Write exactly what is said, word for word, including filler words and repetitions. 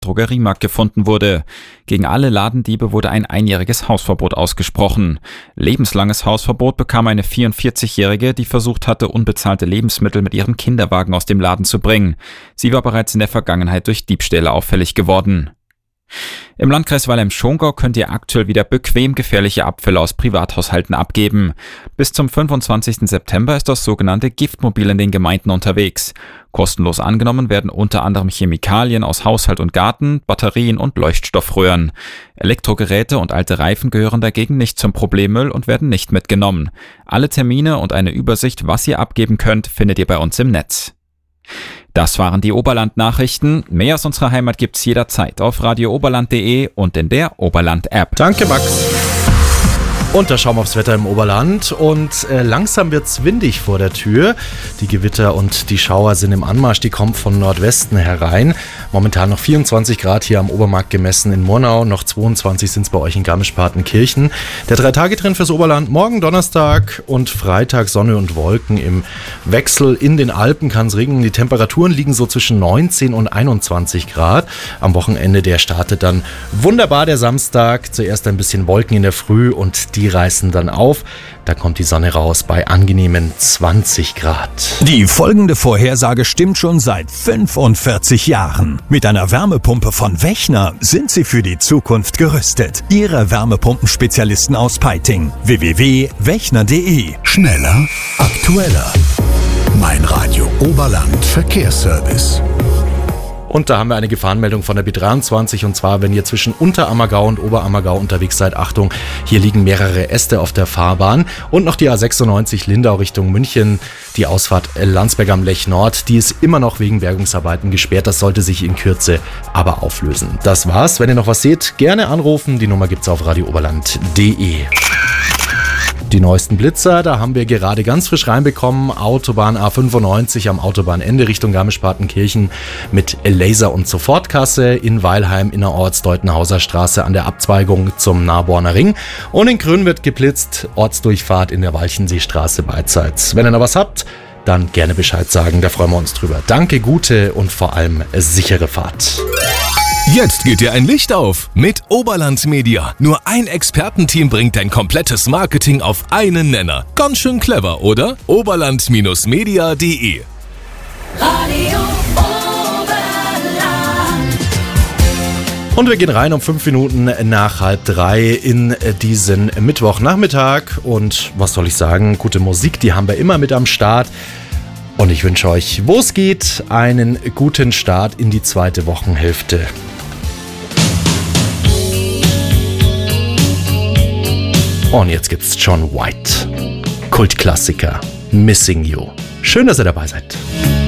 Drogeriemarkt gefunden wurde. Gegen alle Ladendiebe wurde ein einjähriges Hausverbot ausgesprochen. Lebenslanges Hausverbot bekam eine vierundvierzigjährige, die versucht hatte, unbezahlte Lebensmittel mit ihrem Kinderwagen aus dem Laden zu bringen. Sie war bereits in der Vergangenheit durch Diebstähle auffällig geworden. Im Landkreis Weilheim-Schongau könnt ihr aktuell wieder bequem gefährliche Abfälle aus Privathaushalten abgeben. Bis zum fünfundzwanzigsten September ist das sogenannte Giftmobil in den Gemeinden unterwegs. Kostenlos angenommen werden unter anderem Chemikalien aus Haushalt und Garten, Batterien und Leuchtstoffröhren. Elektrogeräte und alte Reifen gehören dagegen nicht zum Problemmüll und werden nicht mitgenommen. Alle Termine und eine Übersicht, was ihr abgeben könnt, findet ihr bei uns im Netz. Das waren die Oberland-Nachrichten. Mehr aus unserer Heimat gibt's jederzeit auf radio oberland punkt de und in der Oberland-App. Danke, Max. Und da schauen wir aufs Wetter im Oberland und äh, langsam wird's windig vor der Tür. Die Gewitter und die Schauer sind im Anmarsch, die kommen von Nordwesten herein. Momentan noch vierundzwanzig Grad hier am Obermarkt gemessen in Murnau, noch zweiundzwanzig sind es bei euch in Garmisch-Partenkirchen. Der Drei-Tage-Trend fürs Oberland, morgen Donnerstag und Freitag Sonne und Wolken im Wechsel. In den Alpen kann es regnen, die Temperaturen liegen so zwischen neunzehn und einundzwanzig Grad. Am Wochenende, der startet dann wunderbar der Samstag. Zuerst ein bisschen Wolken in der Früh und die Die reißen dann auf. Da kommt die Sonne raus bei angenehmen zwanzig Grad. Die folgende Vorhersage stimmt schon seit fünfundvierzig Jahren. Mit einer Wärmepumpe von Wechner sind Sie für die Zukunft gerüstet. Ihre Wärmepumpenspezialisten aus Peiting. w w w punkt wechner punkt de. Schneller, aktueller. Mein Radio Oberland Verkehrsservice. Und da haben wir eine Gefahrenmeldung von der B dreiundzwanzig und zwar, wenn ihr zwischen Unterammergau und Oberammergau unterwegs seid, Achtung, hier liegen mehrere Äste auf der Fahrbahn und noch die A sechsundneunzig Lindau Richtung München, die Ausfahrt Landsberg am Lech Nord, die ist immer noch wegen Bergungsarbeiten gesperrt, das sollte sich in Kürze aber auflösen. Das war's, wenn ihr noch was seht, gerne anrufen, die Nummer gibt's auf radio oberland punkt de. Die neuesten Blitzer, da haben wir gerade ganz frisch reinbekommen. Autobahn A fünfundneunzig am Autobahnende Richtung Garmisch-Partenkirchen mit Laser- und Sofortkasse. In Weilheim innerorts Deutenhauser Straße an der Abzweigung zum Nahborner Ring. Und in Grün wird geblitzt, Ortsdurchfahrt in der Walchenseestraße beidseits. Wenn ihr noch was habt, dann gerne Bescheid sagen, da freuen wir uns drüber. Danke, gute und vor allem sichere Fahrt. Jetzt geht dir ein Licht auf mit Oberland Media. Nur ein Expertenteam bringt dein komplettes Marketing auf einen Nenner. Ganz schön clever, oder? oberland Media punkt de. Radio Oberland. Und wir gehen rein um fünf Minuten nach halb drei in diesen Mittwochnachmittag. Und was soll ich sagen, gute Musik, die haben wir immer mit am Start. Und ich wünsche euch, wo es geht, einen guten Start in die zweite Wochenhälfte. Und jetzt gibt's John White, Kultklassiker, Missing You. Schön, dass ihr dabei seid.